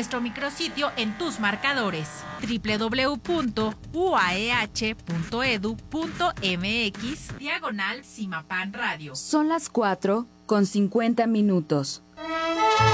nuestro micrositio en tus marcadores www.uaeh.edu.mx/Cimapan Radio. Son las 4:50.